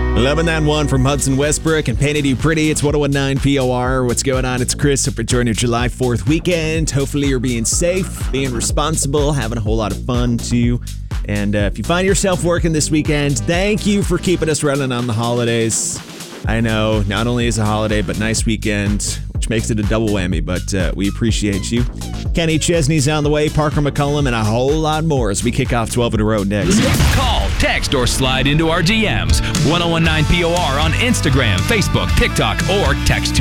Loving that one from Hudson Westbrook and Painted You Pretty. It's 101.9 POR. What's going on? It's Chris. Hope you're enjoying your July 4th weekend. Hopefully you're being safe, being responsible, having a whole lot of fun too. And if you find yourself working this weekend, thank you for keeping us running on the holidays. I know, not only is a holiday, but nice weekend, which makes it a double whammy, but we appreciate you. Kenny Chesney's on the way, Parker McCullum, and a whole lot more as we kick off 12 in a row next. Call, text, or slide into our DMs. 1019 POR on Instagram, Facebook, TikTok, or text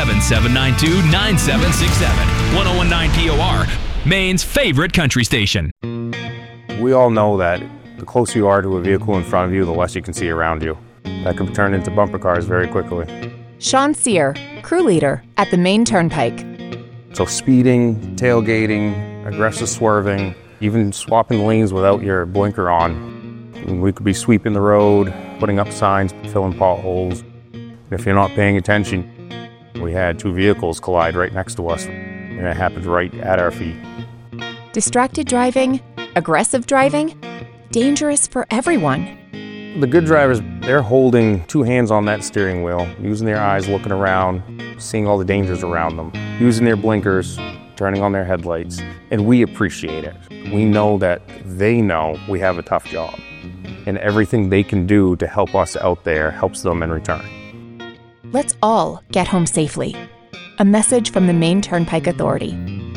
207-792-9767. 1019 POR, Maine's favorite country station. We all know that the closer you are to a vehicle in front of you, the less you can see around you. That can turn into bumper cars very quickly. Sean Sear, crew leader at the Maine Turnpike. So speeding, tailgating, aggressive swerving, even swapping lanes without your blinker on. We could be sweeping the road, putting up signs, filling potholes. If you're not paying attention, we had two vehicles collide right next to us, and it happened right at our feet. Distracted driving, aggressive driving, dangerous for everyone. The good drivers, they're holding two hands on that steering wheel, using their eyes, looking around, seeing all the dangers around them, using their blinkers, turning on their headlights, and we appreciate it. We know that they know we have a tough job, and everything they can do to help us out there helps them in return. Let's all get home safely. A message from the Maine Turnpike Authority.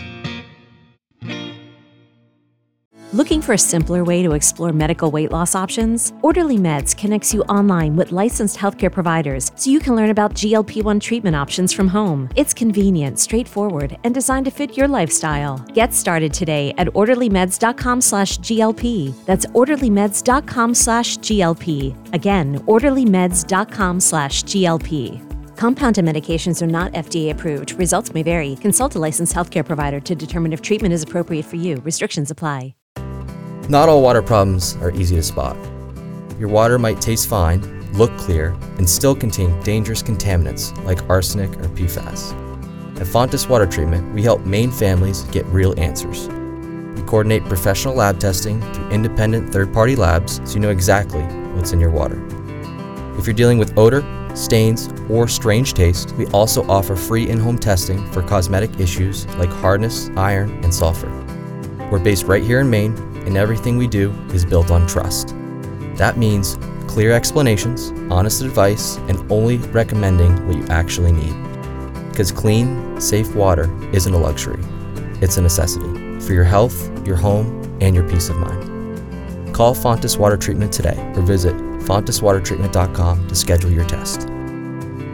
Looking for a simpler way to explore medical weight loss options? Orderly Meds connects you online with licensed healthcare providers so you can learn about GLP-1 treatment options from home. It's convenient, straightforward, and designed to fit your lifestyle. Get started today at orderlymeds.com/GLP. That's orderlymeds.com/GLP. Again, orderlymeds.com/GLP. Compounded medications are not FDA approved. Results may vary. Consult a licensed healthcare provider to determine if treatment is appropriate for you. Restrictions apply. Not all water problems are easy to spot. Your water might taste fine, look clear, and still contain dangerous contaminants like arsenic or PFAS. At Fontes Water Treatment, we help Maine families get real answers. We coordinate professional lab testing through independent third-party labs so you know exactly what's in your water. If you're dealing with odor, stains, or strange taste, we also offer free in-home testing for cosmetic issues like hardness, iron, and sulfur. We're based right here in Maine, and everything we do is built on trust. That means clear explanations, honest advice, and only recommending what you actually need. Because clean, safe water isn't a luxury, it's a necessity for your health, your home, and your peace of mind. Call Fontes Water Treatment today or visit fonteswatertreatment.com to schedule your test.